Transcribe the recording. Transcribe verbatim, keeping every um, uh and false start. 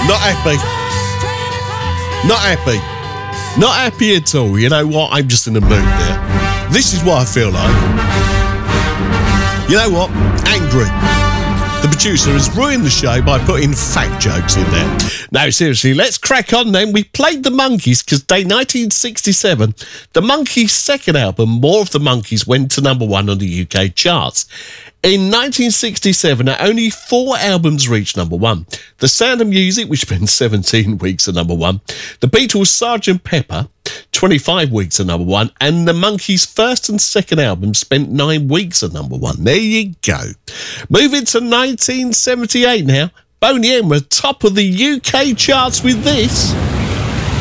Not happy. Not happy. Not happy at all. You know what? I'm just in the mood there. This is what I feel like. You know what? Angry. The producer has ruined the show by putting fact jokes in there. No, seriously, let's crack on then. We played the Monkees because day nineteen sixty-seven, the Monkees' second album, More of the Monkees, went to number one on the U K charts. In nineteen sixty-seven, only four albums reached number one. The Sound of Music, which spent seventeen weeks at number one. The Beatles' Sergeant Pepper, twenty-five weeks at number one. And the Monkees' first and second album spent nine weeks at number one. There you go. Moving to nineteen seventy-eight now. Boney M were top of the U K charts with this.